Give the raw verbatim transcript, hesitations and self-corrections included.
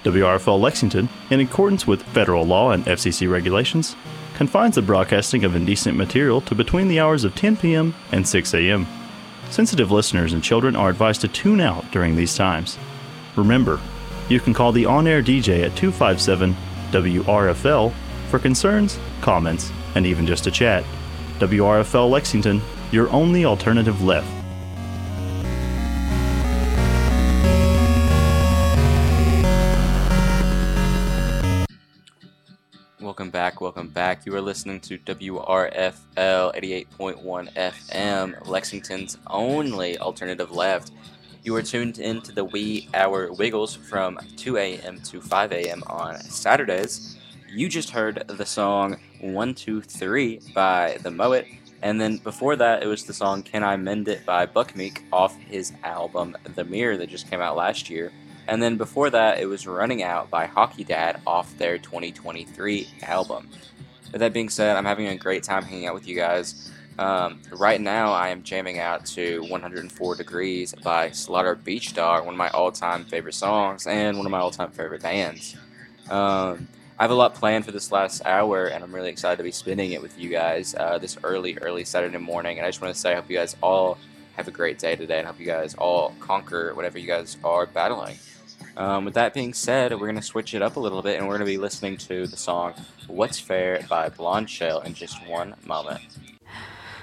W R F L Lexington, in accordance with federal law and F C C regulations, confines the broadcasting of indecent material to between the hours of ten p.m. and six a.m. Sensitive listeners and children are advised to tune out during these times. Remember, you can call the on-air D J at two five seven W R F L for concerns, comments, and even just a chat. W R F L Lexington, your only alternative left. Welcome back, welcome back. You are listening to W R F L eighty-eight point one F M, Lexington's only alternative left. You are tuned into the wee hour Wiggles from two a.m. to five a.m. on Saturdays. You just heard the song one two three by The Moet, and then before that it was the song Can I Mend It by Buckmeek off his album The Mirror that just came out last year. And then before that, it was Running Out by Hockey Dad off their twenty twenty-three album. With that being said, I'm having a great time hanging out with you guys. Um, right now, I am jamming out to one hundred four Degrees by Slaughter Beach Dog, one of my all-time favorite songs and one of my all-time favorite bands. Um, I have a lot planned for this last hour, and I'm really excited to be spending it with you guys uh, this early, early Saturday morning. And I just want to say I hope you guys all have a great day today, and hope you guys all conquer whatever you guys are battling. Um, with that being said, we're going to switch it up a little bit, and we're going to be listening to the song What's Fair by Blonde Shell in just one moment.